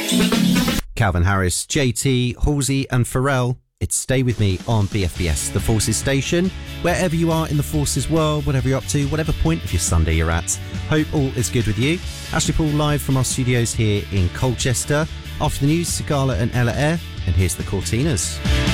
Calvin Harris, JT, Halsey and Pharrell. It's Stay With Me on BFBS, the Forces station. Wherever you are in the Forces world, whatever you're up to, whatever point of your Sunday you're at, hope all is good with you. Ashley Paul live from our studios here in Colchester. After the news, Sigala and Ella Eyre, and here's the Cortinas.